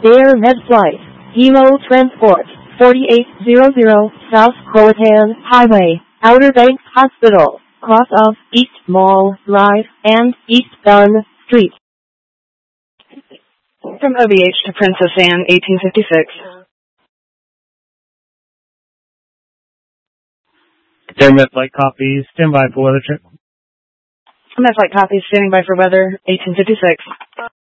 Air Med Flight, Hemo Transport, 4800 South Croatan Highway, Outer Banks Hospital, cross of East Mall Drive and East Dunn Street. From OVH to Princess Anne, 1856. Air Med Flight copy, stand by for weather check. Med Flight copy, standing by for weather, 1856.